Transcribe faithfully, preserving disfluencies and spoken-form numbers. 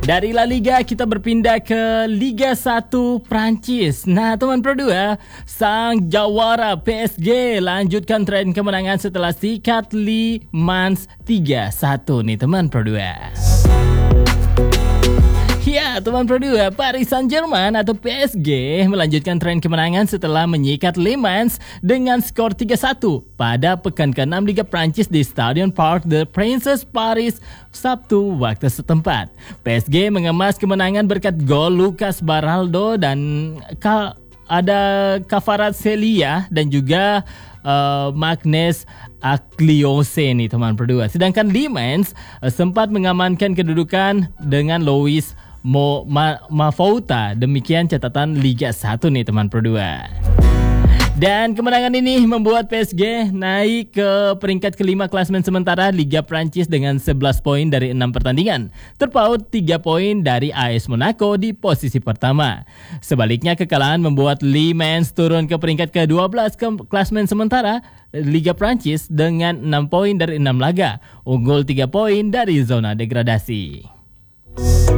Dari La Liga kita berpindah ke Liga satu Prancis. Nah teman Pro dua, sang jawara P S G lanjutkan tren kemenangan setelah sikat Le Mans tiga satu nih teman Pro dua. Ya, teman Pro dua, Paris Saint-Germain atau P S G melanjutkan tren kemenangan setelah menyikat Le Mans dengan skor tiga satu pada pekan keenam Liga Prancis di Stadion Parc des Princes Paris, Sabtu waktu setempat. P S G mengemas kemenangan berkat gol Lucas Baraldo dan ka- ada Kvaratskhelia dan juga uh, Magnus Akliose nih teman Pro dua. Sedangkan Le Mans uh, sempat mengamankan kedudukan dengan Louis Mo Ma Mafouta. Demikian catatan Liga satu nih teman Pro dua. Dan kemenangan ini membuat P S G naik ke peringkat kelima klasemen sementara Liga Prancis dengan sebelas poin dari enam pertandingan, terpaut tiga poin dari A S Monaco di posisi pertama. Sebaliknya kekalahan membuat Le Mans turun ke peringkat ke dua belas ke klasemen sementara Liga Prancis dengan enam poin dari enam laga, unggul tiga poin dari zona degradasi.